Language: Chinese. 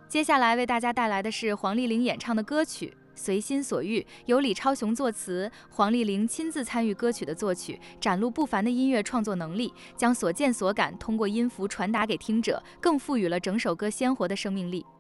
接下来为大家带来的是黄丽玲演唱的歌曲《随心所欲》，由李超雄作词，黄丽玲亲自参与歌曲的作曲，展露不凡的音乐创作能力，将所见所感通过音符传达给听者，更赋予了整首歌鲜活的生命力。